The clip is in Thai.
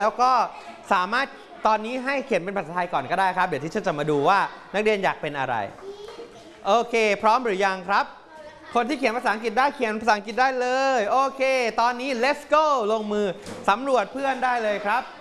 แล้วก็สามารถตอนนี้ให้เขียนเป็นภาษาไทยก่อนก็ได้ครับเดี๋ยวที่จะมาดูว่านักเรียนอยากเป็นอะไรโอเคพร้อมหรือยังครับคนที่เขียนภาษาอังกฤษได้เขียนภาษาอังกฤษได้เลยโอเคตอนนี้ let's go ลงมือสำรวจเพื่อนได้เลยครับ